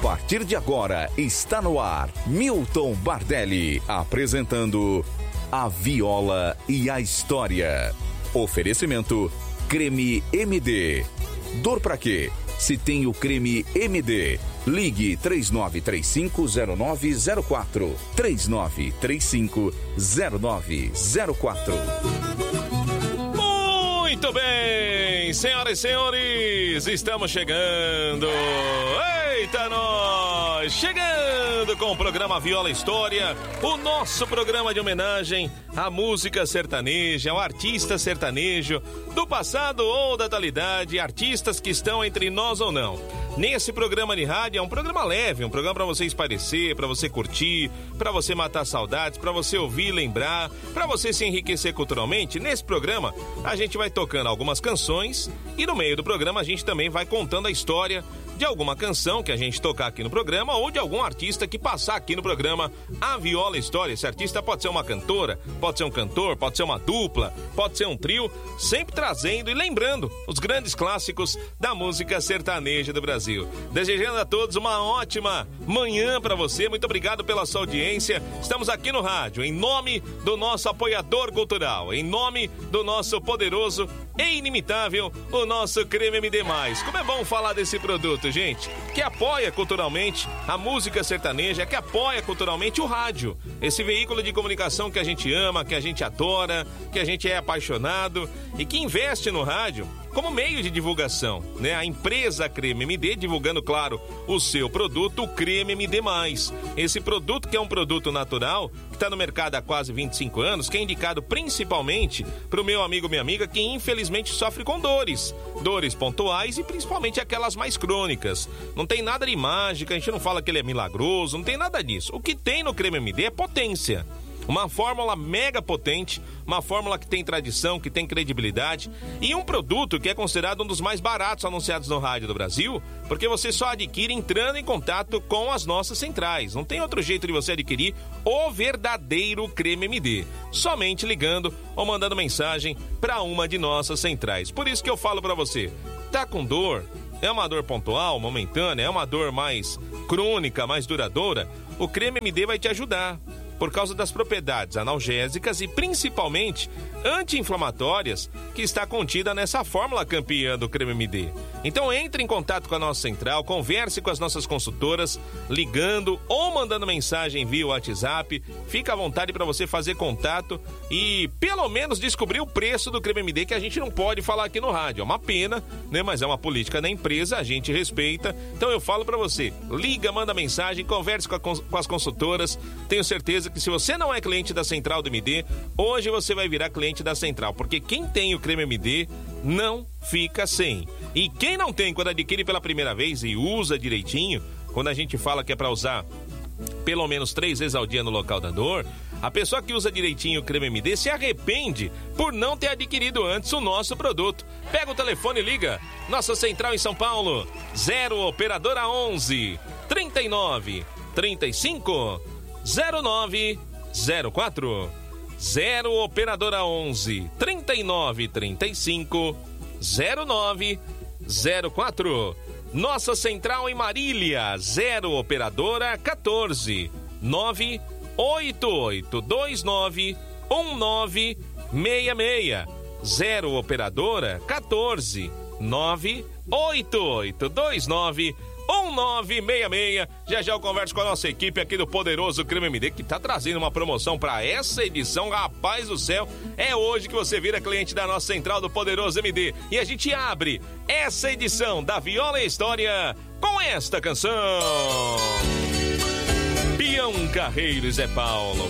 partir de agora está no ar Milton Bardelli apresentando A Viola e a História. Oferecimento Creme MD. Dor pra quê? Se tem o Creme MD, ligue 3935-0904. 3935-0904. Muito bem, senhoras e senhores, estamos chegando. Eita, nós! Chegando com o programa Viola História, o nosso programa de homenagem à música sertaneja, ao artista sertanejo do passado ou da atualidade, artistas que estão entre nós ou não. Nesse programa de rádio é um programa leve, um programa para você espairecer, para você curtir, para você matar saudades, para você ouvir e lembrar, para você se enriquecer culturalmente. Nesse programa a gente vai tocando algumas canções e no meio do programa a gente também vai contando a história de alguma canção que a gente tocar aqui no programa ou de algum artista que passar aqui no programa A Viola História. Esse artista pode ser uma cantora, pode ser um cantor, pode ser uma dupla, pode ser um trio, sempre trazendo e lembrando os grandes clássicos da música sertaneja do Brasil. Desejando a todos uma ótima manhã para você, muito obrigado pela sua audiência. Estamos aqui no rádio, em nome do nosso apoiador cultural, em nome do nosso poderoso e inimitável, o nosso Creme MD+. Como é bom falar desse produto, gente, que apoia culturalmente a música sertaneja, que apoia culturalmente o rádio, esse veículo de comunicação que a gente ama, que a gente adora, que a gente é apaixonado e que investe no rádio como meio de divulgação, né? A empresa Creme MD divulgando, claro, o seu produto, o Creme MD+. Esse produto que é um produto natural, que está no mercado há quase 25 anos, que é indicado principalmente para o meu amigo, minha amiga, que infelizmente sofre com dores pontuais e principalmente aquelas mais crônicas. Não tem nada de mágica, a gente não fala que ele é milagroso, não tem nada disso. O que tem no Creme MD é potência. Uma fórmula mega potente, uma fórmula que tem tradição, que tem credibilidade e um produto que é considerado um dos mais baratos anunciados no rádio do Brasil, porque você só adquire entrando em contato com as nossas centrais. Não tem outro jeito de você adquirir o verdadeiro Creme MD, somente ligando ou mandando mensagem para uma de nossas centrais. Por isso que eu falo para você, tá com dor? É uma dor pontual, momentânea? É uma dor mais crônica, mais duradoura? O Creme MD vai te ajudar, por causa das propriedades analgésicas e principalmente anti-inflamatórias que está contida nessa fórmula campeã do Creme MD. Então entre em contato com a nossa central, converse com as nossas consultoras, ligando ou mandando mensagem via WhatsApp. Fica à vontade para você fazer contato e pelo menos descobrir o preço do Creme MD, que a gente não pode falar aqui no rádio. É uma pena, né? Mas é uma política da empresa, a gente respeita. Então eu falo para você, liga, manda mensagem, converse com as consultoras. Tenho certeza que se você não é cliente da Central do MD, hoje você vai virar cliente da Central, porque quem tem o Creme MD não fica sem. E quem não tem, quando adquire pela primeira vez e usa direitinho, quando a gente fala que é para usar pelo menos 3 vezes ao dia no local da dor, a pessoa que usa direitinho o Creme MD se arrepende por não ter adquirido antes o nosso produto. Pega o telefone e liga. Nossa central em São Paulo, 0 operadora 11 39 35 0904. 0 operadora 11 39 35 0904. Nossa central em Marília, 0 operadora 14 98829 1966. 0 operadora 14 98829 1966. Já eu converso com a nossa equipe aqui do poderoso Creme MD, que tá trazendo uma promoção para essa edição. Rapaz do céu, é hoje que você vira cliente da nossa central do poderoso MD. E a gente abre essa edição da Viola e História com esta canção. Bião Carreiro e Zé Paulo,